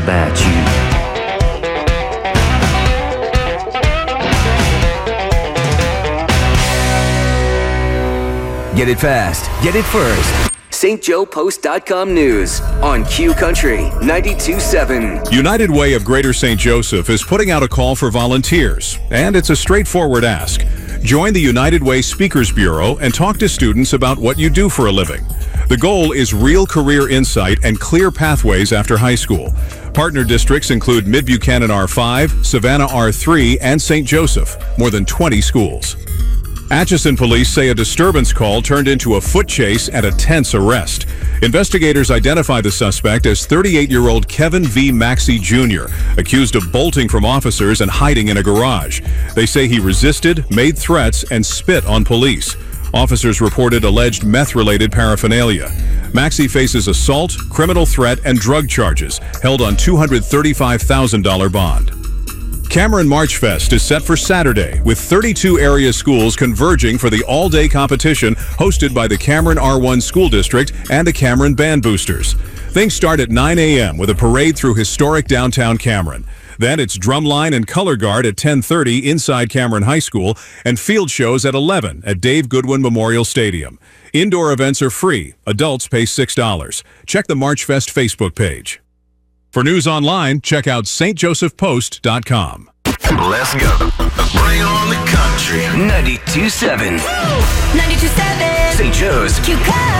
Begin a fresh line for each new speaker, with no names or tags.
about you. Get it fast. Get it first. StJoePost.com news on Q Country 92.7.
United Way of Greater St. Joseph is putting out a call for volunteers, and it's a straightforward ask. Join the United Way Speakers Bureau and talk to students about what you do for a living. The goal is real career insight and clear pathways after high school. Partner districts include Mid-Buchanan R5, Savannah R3, and St. Joseph, more than 20 schools. Atchison police say a disturbance call turned into a foot chase and a tense arrest. Investigators identify the suspect as 38-year-old Kevin V. Maxey Jr., accused of bolting from officers and hiding in a garage. They say he resisted, made threats, and spit on police. Officers reported alleged meth-related paraphernalia. Maxey faces assault, criminal threat, and drug charges, held on $235,000 bond. Cameron March Fest is set for Saturday, with 32 area schools converging for the all-day competition hosted by the Cameron R1 School District and the Cameron Band Boosters. Things start at 9 a.m. with a parade through historic downtown Cameron. Then it's drumline and color guard at 10:30 inside Cameron High School and field shows at 11 at Dave Goodwin Memorial Stadium. Indoor events are free. Adults pay $6. Check the March Fest Facebook page. For news online, check out stjosephpost.com.
Let's go. Bring on the country.
92.7.
92.7.
St. Joe's.
Q Country.